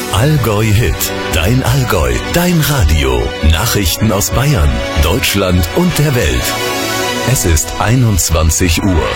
Allgäu Hit, dein Allgäu, dein Radio. Nachrichten aus Bayern, Deutschland und der Welt. Es ist 21 Uhr.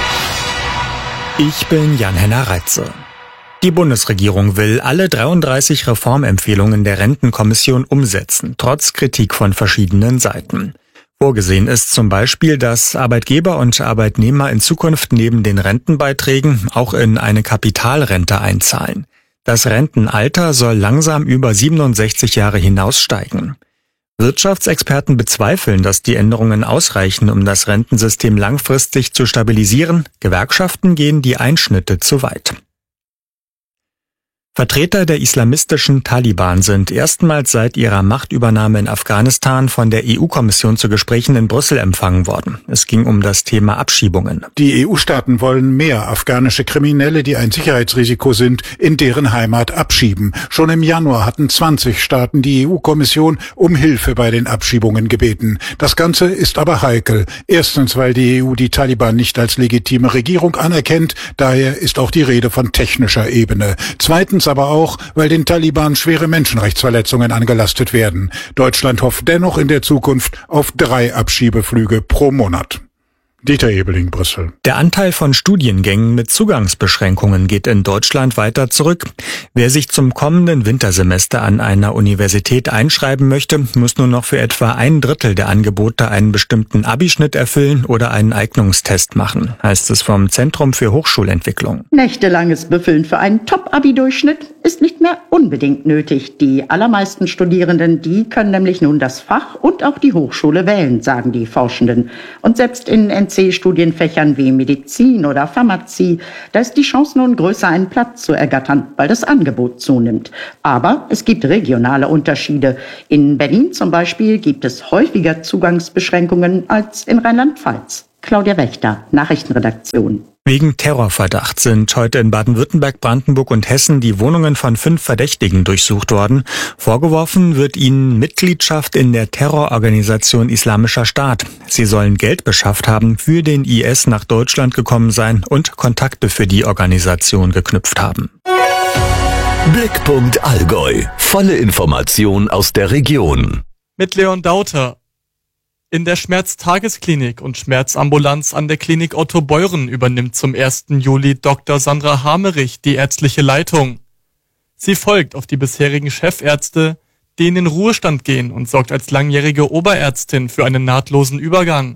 Ich bin Jan-Henner Reitze. Die Bundesregierung will alle 33 Reformempfehlungen der Rentenkommission umsetzen, trotz Kritik von verschiedenen Seiten. Vorgesehen ist zum Beispiel, dass Arbeitgeber und Arbeitnehmer in Zukunft neben den Rentenbeiträgen auch in eine Kapitalrente einzahlen. Das Rentenalter soll langsam über 67 Jahre hinaussteigen. Wirtschaftsexperten bezweifeln, dass die Änderungen ausreichen, um das Rentensystem langfristig zu stabilisieren. Gewerkschaften gehen die Einschnitte zu weit. Vertreter der islamistischen Taliban sind erstmals seit ihrer Machtübernahme in Afghanistan von der EU-Kommission zu Gesprächen in Brüssel empfangen worden. Es ging um das Thema Abschiebungen. Die EU-Staaten wollen mehr afghanische Kriminelle, die ein Sicherheitsrisiko sind, in deren Heimat abschieben. Schon im Januar hatten 20 Staaten die EU-Kommission um Hilfe bei den Abschiebungen gebeten. Das Ganze ist aber heikel. Erstens, weil die EU die Taliban nicht als legitime Regierung anerkennt. Daher ist auch die Rede von technischer Ebene. Zweitens aber auch, weil den Taliban schwere Menschenrechtsverletzungen angelastet werden. Deutschland hofft dennoch in der Zukunft auf 3 Abschiebeflüge pro Monat. Dieter Ebeling, Brüssel. Der Anteil von Studiengängen mit Zugangsbeschränkungen geht in Deutschland weiter zurück. Wer sich zum kommenden Wintersemester an einer Universität einschreiben möchte, muss nur noch für etwa 1/3 der Angebote einen bestimmten Abischnitt erfüllen oder einen Eignungstest machen, heißt es vom Zentrum für Hochschulentwicklung. Nächtelanges Büffeln für einen Top-Abi-Durchschnitt ist nicht mehr unbedingt nötig. Die allermeisten Studierenden, die können nämlich nun das Fach und auch die Hochschule wählen, sagen die Forschenden. Und selbst in NC-Studienfächern wie Medizin oder Pharmazie, da ist die Chance nun größer, einen Platz zu ergattern, weil das Angebot zunimmt. Aber es gibt regionale Unterschiede. In Berlin zum Beispiel gibt es häufiger Zugangsbeschränkungen als in Rheinland-Pfalz. Claudia Wächter, Nachrichtenredaktion. Wegen Terrorverdacht sind heute in Baden-Württemberg, Brandenburg und Hessen die Wohnungen von 5 Verdächtigen durchsucht worden. Vorgeworfen wird ihnen Mitgliedschaft in der Terrororganisation Islamischer Staat. Sie sollen Geld beschafft haben, für den IS nach Deutschland gekommen sein und Kontakte für die Organisation geknüpft haben. Blickpunkt Allgäu. Volle Information aus der Region. Mit Leon Dauter. In der Schmerztagesklinik und Schmerzambulanz an der Klinik Otto Beuren übernimmt zum 1. Juli Dr. Sandra Hamerich die ärztliche Leitung. Sie folgt auf die bisherigen Chefärzte, die in den Ruhestand gehen, und sorgt als langjährige Oberärztin für einen nahtlosen Übergang.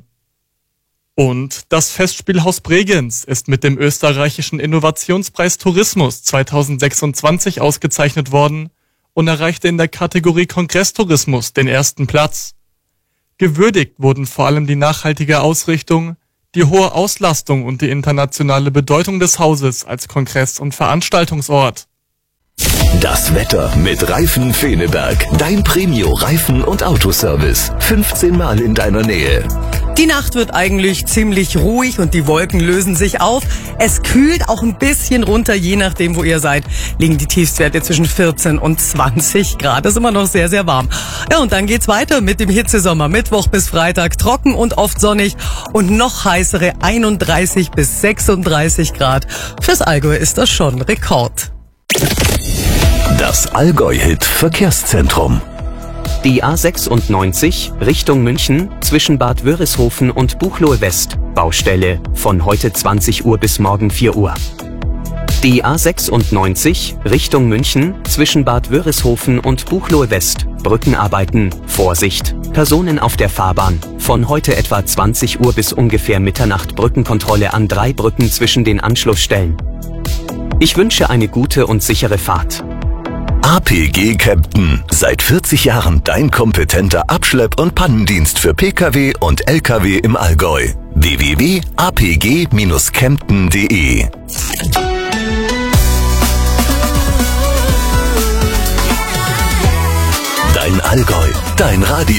Und das Festspielhaus Bregenz ist mit dem österreichischen Innovationspreis Tourismus 2026 ausgezeichnet worden und erreichte in der Kategorie Kongresstourismus den 1. Platz. Gewürdigt wurden vor allem die nachhaltige Ausrichtung, die hohe Auslastung und die internationale Bedeutung des Hauses als Kongress- und Veranstaltungsort. Das Wetter mit Reifen Feneberg. Dein Premio-Reifen- und Autoservice. 15 Mal in deiner Nähe. Die Nacht wird eigentlich ziemlich ruhig und die Wolken lösen sich auf. Es kühlt auch ein bisschen runter, je nachdem, wo ihr seid, liegen die Tiefstwerte zwischen 14 und 20 Grad. Das ist immer noch sehr, sehr warm. Ja, und dann geht's weiter mit dem Hitzesommer. Mittwoch bis Freitag trocken und oft sonnig und noch heißere 31 bis 36 Grad. Fürs Allgäu ist das schon Rekord. Das Allgäu-Hit Verkehrszentrum. Die A96 Richtung München zwischen Bad Wörishofen und Buchloe West. Baustelle von heute 20 Uhr bis morgen 4 Uhr. Die A96 Richtung München zwischen Bad Wörishofen und Buchloe West. Brückenarbeiten. Vorsicht. Personen auf der Fahrbahn. Von heute etwa 20 Uhr bis ungefähr Mitternacht Brückenkontrolle an 3 Brücken zwischen den Anschlussstellen. Ich wünsche eine gute und sichere Fahrt. APG Kempten. Seit 40 Jahren dein kompetenter Abschlepp- und Pannendienst für Pkw und Lkw im Allgäu. www.apg-kempten.de Dein Allgäu, dein Radio.